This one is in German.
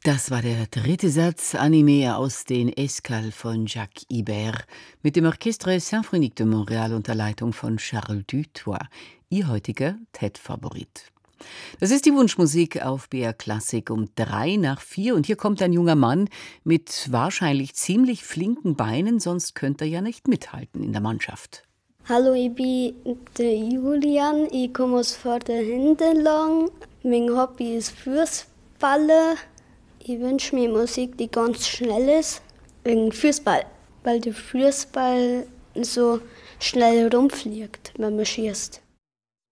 Das war der dritte Satz Anime aus den Escales von Jacques Ibert mit dem Orchestre Symphonique de Montréal unter Leitung von Charles Dutoit, Ihr heutiger TED-Favorit. Das ist die Wunschmusik auf BR Klassik um 3:04 und hier kommt ein junger Mann mit wahrscheinlich ziemlich flinken Beinen, sonst könnte er ja nicht mithalten in der Mannschaft. Hallo, ich bin der Julian, ich komme aus Vorderhändelang. Mein Hobby ist Fußballer. Ich wünsche mir Musik, die ganz schnell ist, wegen Fußball, weil der Fußball so schnell rumfliegt, wenn man schießt.